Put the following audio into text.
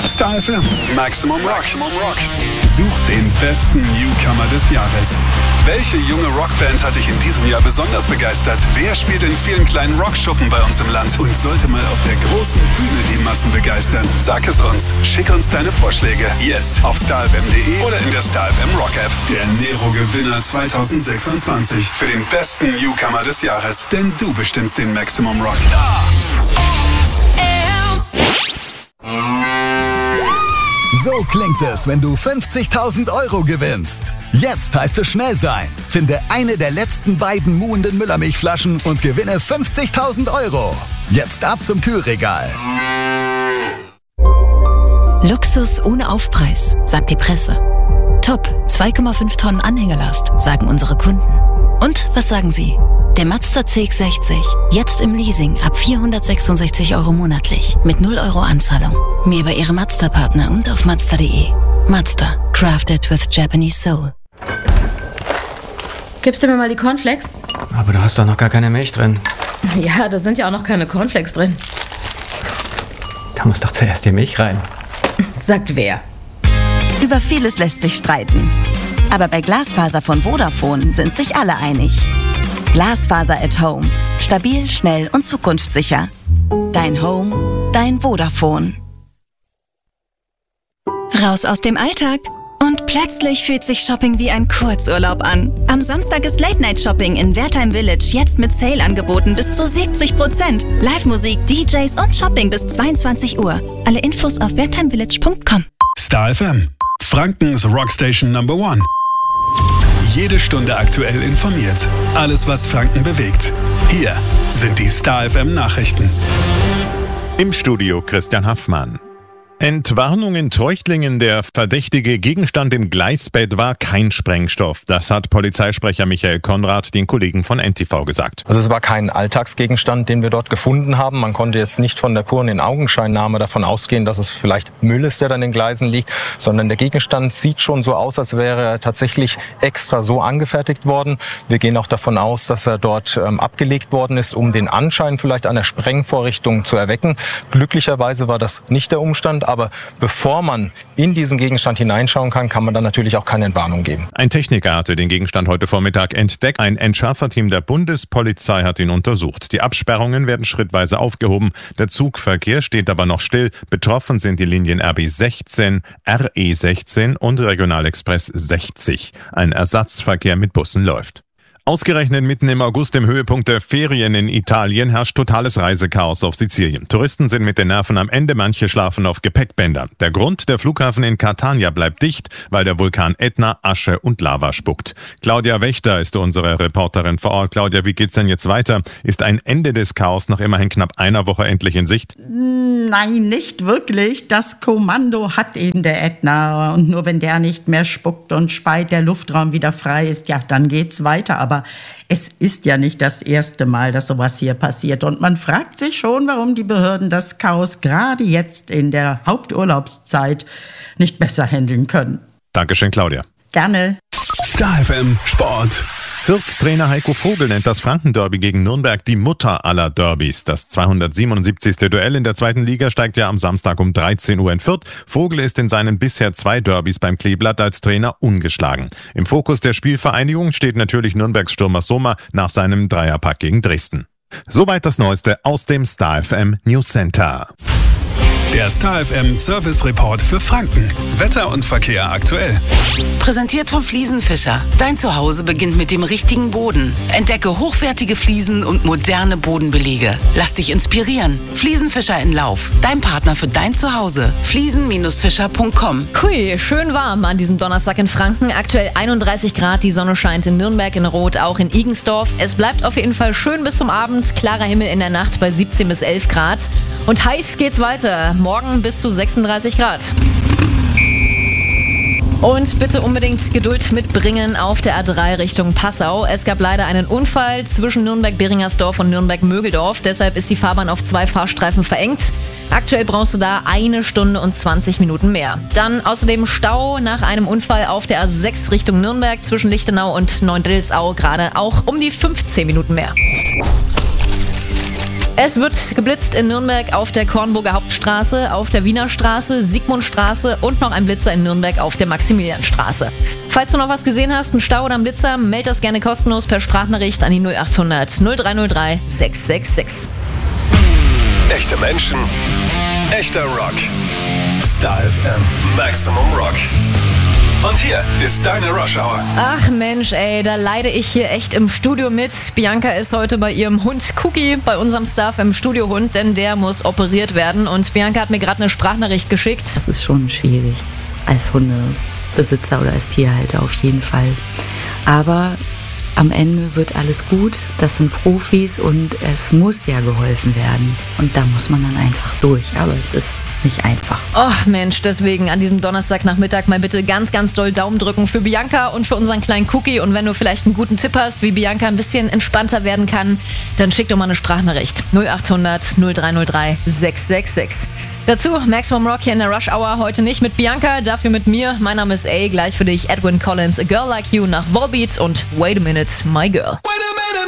Star FM, Maximum Rock. Such den besten Newcomer des Jahres. Welche junge Rockband hat dich in diesem Jahr besonders begeistert? Wer spielt in vielen kleinen Rockschuppen bei uns im Land und sollte mal auf der großen Bühne die Massen begeistern? Sag es uns. Schick uns deine Vorschläge jetzt auf starfm.de oder in der Star FM Rock App. Der Nero-Gewinner 2026 für den besten Newcomer des Jahres. Denn du bestimmst den Maximum Rock. Star. So klingt es, wenn du 50.000 € gewinnst. Jetzt heißt es schnell sein. Finde eine der letzten beiden muhenden Müllermilchflaschen und gewinne 50.000 €. Jetzt ab zum Kühlregal. Luxus ohne Aufpreis, sagt die Presse. Top, 2,5 Tonnen Anhängelast, sagen unsere Kunden. Und was sagen Sie? Der Mazda CX-60, jetzt im Leasing ab 466 € monatlich, mit 0 € Anzahlung. Mehr über Ihre Mazda-Partner und auf Mazda.de. Mazda, crafted with Japanese soul. Gibst du mir mal die Cornflakes? Aber da hast doch noch gar keine Milch drin. Ja, da sind ja auch noch keine Cornflakes drin. Da muss doch zuerst die Milch rein. Sagt wer? Über vieles lässt sich streiten. Aber bei Glasfaser von Vodafone sind sich alle einig. Glasfaser at Home. Stabil, schnell und zukunftssicher. Dein Home, dein Vodafone. Raus aus dem Alltag. Und plötzlich fühlt sich Shopping wie ein Kurzurlaub an. Am Samstag ist Late-Night-Shopping in Wertheim Village jetzt mit Sale-Angeboten bis zu 70%. Live-Musik, DJs und Shopping bis 22 Uhr. Alle Infos auf wertheimvillage.com. Star FM, Frankens Rockstation Number 1. Jede Stunde aktuell informiert. Alles, was Franken bewegt. Hier sind die Star FM Nachrichten. Im Studio Christian Haffmann. Entwarnung in Treuchtlingen. Der verdächtige Gegenstand im Gleisbett war kein Sprengstoff. Das hat Polizeisprecher Michael Konrad den Kollegen von NTV gesagt. Also es war kein Alltagsgegenstand, den wir dort gefunden haben. Man konnte jetzt nicht von der puren Augenscheinnahme davon ausgehen, dass es vielleicht Müll ist, der dann in den Gleisen liegt, sondern der Gegenstand sieht schon so aus, als wäre er tatsächlich extra so angefertigt worden. Wir gehen auch davon aus, dass er dort abgelegt worden ist, um den Anschein vielleicht einer Sprengvorrichtung zu erwecken. Glücklicherweise war das nicht der Umstand. Aber bevor man in diesen Gegenstand hineinschauen kann, kann man dann natürlich auch keine Entwarnung geben. Ein Techniker hatte den Gegenstand heute Vormittag entdeckt. Ein Entschärferteam der Bundespolizei hat ihn untersucht. Die Absperrungen werden schrittweise aufgehoben. Der Zugverkehr steht aber noch still. Betroffen sind die Linien RB16, RE16 und Regionalexpress 60. Ein Ersatzverkehr mit Bussen läuft. Ausgerechnet mitten im August, im Höhepunkt der Ferien in Italien, herrscht totales Reisechaos auf Sizilien. Touristen sind mit den Nerven am Ende, manche schlafen auf Gepäckbänder. Der Grund, der Flughafen in Catania bleibt dicht, weil der Vulkan Etna Asche und Lava spuckt. Claudia Wächter ist unsere Reporterin vor Ort. Claudia, wie geht's denn jetzt weiter? Ist ein Ende des Chaos nach immerhin knapp einer Woche endlich in Sicht? Nein, nicht wirklich. Das Kommando hat eben der Ätna. Und nur wenn der nicht mehr spuckt und speit, der Luftraum wieder frei ist, ja, dann geht's weiter. Aber es ist ja nicht das erste Mal, dass sowas hier passiert. Und man fragt sich schon, warum die Behörden das Chaos gerade jetzt in der Haupturlaubszeit nicht besser handeln können. Dankeschön, Claudia. Gerne. Star FM Sport. Fürth-Trainer Heiko Vogel nennt das Franken-Derby gegen Nürnberg die Mutter aller Derbys. Das 277. Duell in der zweiten Liga steigt ja am Samstag um 13 Uhr in Fürth. Vogel ist in seinen bisher 2 Derbys beim Kleeblatt als Trainer ungeschlagen. Im Fokus der Spielvereinigung steht natürlich Nürnbergs Stürmer Sommer nach seinem Dreierpack gegen Dresden. Soweit das Neueste aus dem Star FM News Center. Der Star FM Service Report für Franken. Wetter und Verkehr aktuell. Präsentiert von Fliesenfischer. Dein Zuhause beginnt mit dem richtigen Boden. Entdecke hochwertige Fliesen und moderne Bodenbelege. Lass dich inspirieren. Fliesenfischer in Lauf. Dein Partner für dein Zuhause. Fliesen-fischer.com. Hui, schön warm an diesem Donnerstag in Franken. Aktuell 31 Grad, die Sonne scheint in Nürnberg, in Roth, auch in Igensdorf. Es bleibt auf jeden Fall schön bis zum Abend. Klarer Himmel in der Nacht bei 17 bis 11 Grad. Und heiß geht's weiter. Morgen bis zu 36 Grad. Und bitte unbedingt Geduld mitbringen auf der A3 Richtung Passau. Es gab leider einen Unfall zwischen Nürnberg-Beringersdorf und Nürnberg-Mögeldorf. Deshalb ist die Fahrbahn auf 2 Fahrstreifen verengt. Aktuell brauchst du da 1 Stunde und 20 Minuten mehr. Dann außerdem Stau nach einem Unfall auf der A6 Richtung Nürnberg zwischen Lichtenau und Neuendettelsau. Gerade auch um die 15 Minuten mehr. Es wird geblitzt in Nürnberg auf der Kornburger Hauptstraße, auf der Wiener Straße, Sigmundstraße und noch ein Blitzer in Nürnberg auf der Maximilianstraße. Falls du noch was gesehen hast, einen Stau oder einen Blitzer, meld das gerne kostenlos per Sprachnachricht an die 0800 0303 666. Echte Menschen, echter Rock. Star FM Maximum Rock. Und hier ist deine Rush Hour. Ach Mensch, ey, da leide ich hier echt im Studio mit. Bianca ist heute bei ihrem Hund Cookie, bei unserem Staff im Studiohund, denn der muss operiert werden. Und Bianca hat mir gerade eine Sprachnachricht geschickt. Das ist schon schwierig, als Hundebesitzer oder als Tierhalter auf jeden Fall. Aber am Ende wird alles gut, das sind Profis und es muss ja geholfen werden. Und da muss man dann einfach durch, aber es ist nicht einfach. Och Mensch, deswegen an diesem Donnerstagnachmittag mal bitte ganz, ganz doll Daumen drücken für Bianca und für unseren kleinen Cookie. Und wenn du vielleicht einen guten Tipp hast, wie Bianca ein bisschen entspannter werden kann, dann schick doch mal eine Sprachnachricht. 0800 0303 666. Dazu Maximum Rock hier in der Rush Hour. Heute nicht mit Bianca, dafür mit mir. Mein Name ist A. Gleich für dich Edwyn Collins, A Girl Like You nach Volbeat und Wait a Minute, My Girl.